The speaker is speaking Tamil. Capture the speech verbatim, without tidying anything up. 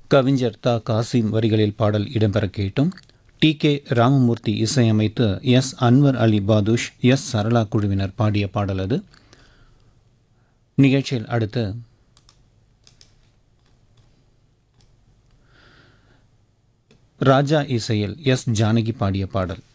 கவிஞர் தா காசிம் வரிகளில் பாடல் இடம்பெற கேட்டும். டி கே ராமமூர்த்தி இசையமைத்து எஸ் அன்வர் அலி பாதுஷ், எஸ் சரளா குழுவினர் பாடிய பாடல் அது. நிகழ்ச்சியில் அடுத்து ராஜா இசையில் எஸ் ஜானகி பாடிய பாடல்.